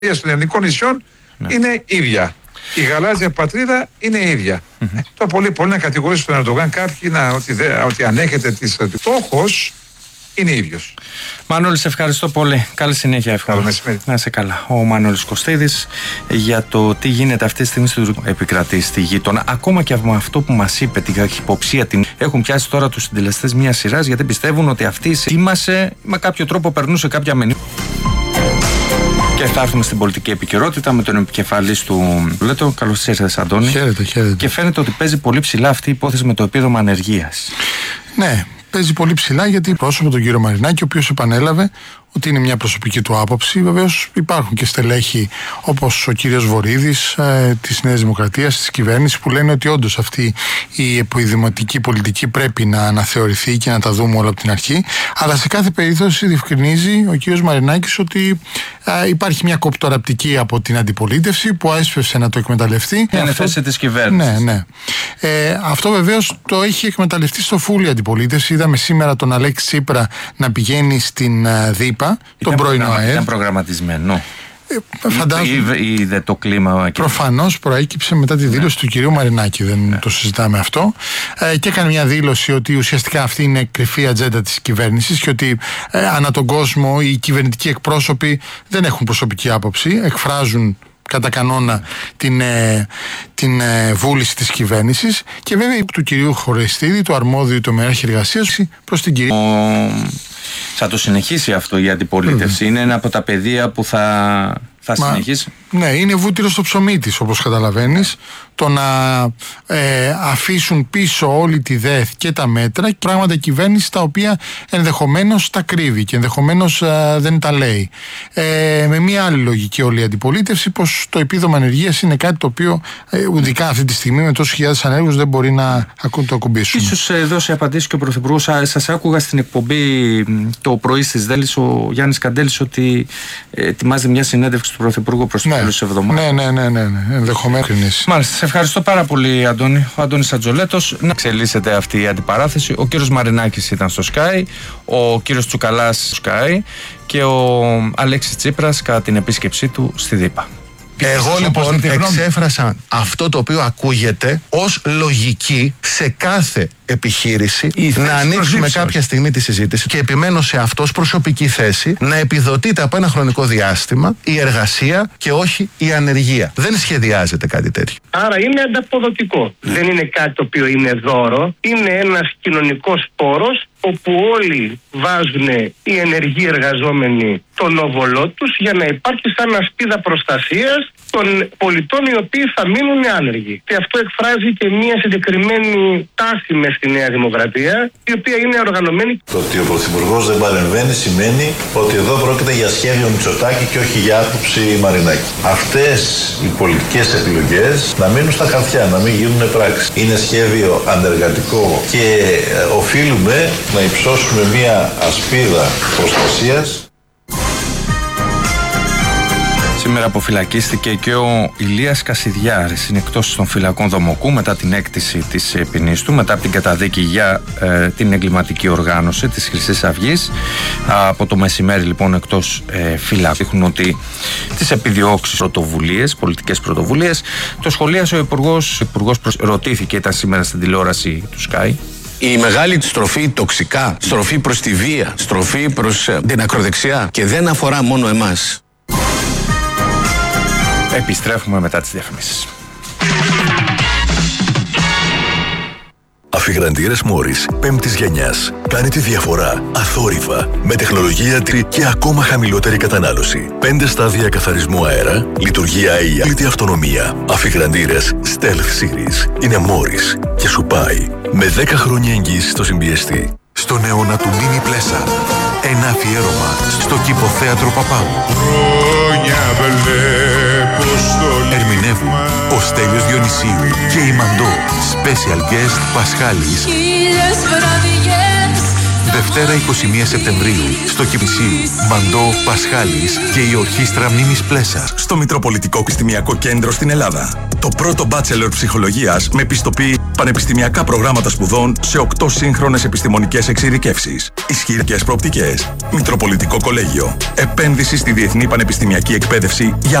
των ελληνικών νησιών είναι ίδια. Η γαλάζια πατρίδα είναι ίδια. Το πολύ να κατηγορήσει τον Ερντογάν κάποιοι ότι ανέχεται τη στόχος είναι ίδιος. Μανώλη, σε ευχαριστώ πολύ. Καλή συνέχεια, ευχαριστώ. Να είσαι καλά. Ο Μανώλης Κωστίδης για το τι γίνεται αυτή τη στιγμή στο επικρατεί στη γείτονα. Ακόμα και από αυτό που μας είπε, την καχυποψία την έχουν πιάσει τώρα τους συντελεστές μια σειρά, γιατί πιστεύουν ότι αυτή σήμασε με κάποιο τρόπο περνούσε κάποια μενή. Και θα έρθουμε στην πολιτική επικαιρότητα με τον επικεφαλής του Λέτο. Καλώς ήρθες, Αντώνη. Χαίρετε. Και φαίνεται ότι παίζει πολύ ψηλά αυτή η υπόθεση με το επίδομα ανεργίας. Ναι, παίζει πολύ ψηλά γιατί πρόσωπο τον κύριο Μαρινάκη, ο οποίος επανέλαβε ότι είναι μια προσωπική του άποψη. Βεβαίως υπάρχουν και στελέχοι όπως ο κύριος Βορίδης της Νέας Δημοκρατίας, της κυβέρνησης, που λένε ότι όντως αυτή η επιδημοτική πολιτική πρέπει να αναθεωρηθεί και να τα δούμε όλα από την αρχή. Αλλά σε κάθε περίπτωση διευκρινίζει ο κύριος Μαρινάκης ότι υπάρχει μια κοπτοραπτική από την αντιπολίτευση που έσπευσε να το εκμεταλλευτεί. Είναι θέση της κυβέρνησης. Ναι. Αυτό βεβαίως το έχει εκμεταλλευτεί στο φούλη αντιπολίτευση. Είδαμε σήμερα τον Αλέξη Τσίπρα να πηγαίνει στην ΔΥΠΑ. Τον πρώην ΑΕΔ. Ήταν προγραμματισμένο. Είδε το κλίμα. Προφανώς προέκυψε μετά τη δήλωση του κυρίου Μαρινάκη. Δεν το συζητάμε αυτό. Και έκανε μια δήλωση ότι ουσιαστικά αυτή είναι κρυφή ατζέντα της κυβέρνησης και ότι ανά τον κόσμο οι κυβερνητικοί εκπρόσωποι δεν έχουν προσωπική άποψη. Εκφράζουν κατά κανόνα την βούληση της κυβέρνησης και βέβαια του κυρίου Χωριστίδη, του αρμόδιου τομεάρχη εργασίας, προς την κυρία. Θα το συνεχίσει αυτό η αντιπολίτευση. Είναι ένα από τα πεδία που θα συνεχίσει. Ναι, είναι βούτυρο στο ψωμί της, όπως καταλαβαίνεις. Το να αφήσουν πίσω όλη τη ΔΕΘ και τα μέτρα, πράγματα κυβέρνηση τα οποία ενδεχομένως τα κρύβει και ενδεχομένως δεν τα λέει. Με μια άλλη λογική όλη η αντιπολίτευση, πως το επίδομα ανεργίας είναι κάτι το οποίο ειδικά αυτή τη στιγμή με τόσους χιλιάδες ανέργους δεν μπορεί να το ακουμπήσουν. Ίσως δώσει απαντήσεις και ο Πρωθυπουργός. Σας άκουγα στην εκπομπή το πρωί στις Δέλης ο Γιάννης Καντέλης ότι ετοιμάζεται μια συνέντευξη του Πρωθυπουργού προς το τέλος της εβδομάδας. Ναι, ενδεχομένως. Μάλιστα, σε ευχαριστώ πάρα πολύ, Αντώνη. Ο Αντώνης Ατζολέτος. Να εξελίσσεται αυτή η αντιπαράθεση. Ο κύριος Μαρινάκης ήταν στο Sky, ο κύριος Τσουκαλάς στο Sky και ο Αλέξης Τσίπρας κατά την επίσκεψή του στη ΔΥΠΑ. Εγώ λοιπόν εξέφρασα αυτό το οποίο ακούγεται ως λογική σε κάθε επιχείρηση να ανοίξουμε κάποια στιγμή τη συζήτηση και επιμένω σε αυτό ως προσωπική θέση να επιδοτείται από ένα χρονικό διάστημα η εργασία και όχι η ανεργία. Δεν σχεδιάζεται κάτι τέτοιο. Άρα είναι ανταποδοτικό. Δεν είναι κάτι το οποίο είναι δώρο. Είναι ένας κοινωνικός πόρος όπου όλοι βάζουν οι ενεργοί εργαζόμενοι τον όβολό τους για να υπάρχει σαν ασπίδα προστασίας των πολιτών οι οποίοι θα μείνουν άνεργοι. Και αυτό εκφράζει και μια συγκεκριμένη τάση μες στη Νέα Δημοκρατία, η οποία είναι οργανωμένη. Το ότι ο Πρωθυπουργός δεν παρεμβαίνει σημαίνει ότι εδώ πρόκειται για σχέδιο Μητσοτάκη και όχι για άποψη Μαρινάκη. Αυτές οι πολιτικές επιλογές να μείνουν στα χαρτιά, να μην γίνουν πράξη. Είναι σχέδιο ανεργατικό και οφείλουμε να υψώσουμε μια ασπίδα προστασίας. Σήμερα αποφυλακίστηκε και ο Ηλίας Κασιδιάρης. Είναι εκτός των φυλακών Δομοκού μετά την έκτηση της ποινής του, μετά από την καταδίκη για την εγκληματική οργάνωση της Χρυσής Αυγής. Από το μεσημέρι λοιπόν εκτός φυλακών. Δείχνουν ότι τις επιδιώξεις πρωτοβουλίες, πολιτικές πρωτοβουλίες, το σχολίασε ο Υπουργός ρωτήθηκε, ήταν σήμερα στην τηλεόραση του Sky. Η μεγάλη στροφή τοξικά, στροφή προς τη βία, στροφή προς την ακροδεξιά και δεν αφορά μόνο εμάς. Επιστρέφουμε μετά τις διαφημίσεις. Αφιγραντήρες Μόρις 5ης γενιάς. Κάνει τη διαφορά αθόρυβα, με τεχνολογία και ακόμα χαμηλότερη κατανάλωση. 5 στάδια καθαρισμού αέρα, λειτουργία AI, πλήτη αυτονομία. Αφιγραντήρες Stealth Series. Είναι Μόρις και σου πάει. Με 10 χρόνια εγγύηση στο συμπιεστή. Στον αιώνα του Μίνι Πλέσα. Ένα αφιέρωμα στο Κηποθέατρο Παπάου. Ερμηνεύουν ο Στέλιος Διονυσίου και η Μαντώ. Special guest Πασχάλης. Δευτέρα 21 Σεπτεμβρίου στο Κηφισίου, Μαντό Πασχάλης και η Ορχήστρα Μνήμης Πλέσσας. Στο Μητροπολιτικό Επιστημιακό Κέντρο στην Ελλάδα. Το πρώτο μπάτσελορ ψυχολογίας με πιστοποιή πανεπιστημιακά προγράμματα σπουδών σε 8 σύγχρονες επιστημονικές εξειδικεύσεις. Ισχυρικές προοπτικές. Μητροπολιτικό Κολέγιο. Επένδυση στη διεθνή πανεπιστημιακή εκπαίδευση για